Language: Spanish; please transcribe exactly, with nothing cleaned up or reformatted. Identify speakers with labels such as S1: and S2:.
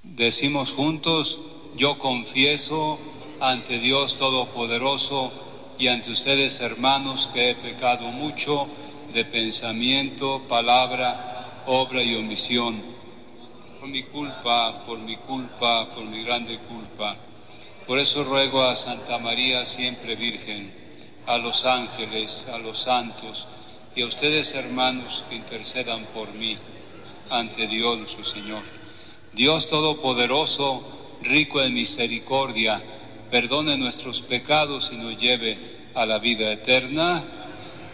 S1: Decimos juntos: yo confieso ante Dios Todopoderoso y ante ustedes, hermanos, que he pecado mucho de pensamiento, palabra, obra y omisión. Por mi culpa, por mi culpa, por mi grande culpa. Por eso ruego a Santa María, siempre Virgen, a los ángeles, a los santos y a ustedes, hermanos, que intercedan por mí ante Dios nuestro Señor. Dios Todopoderoso, rico en misericordia, perdone nuestros pecados y nos lleve a la vida eterna.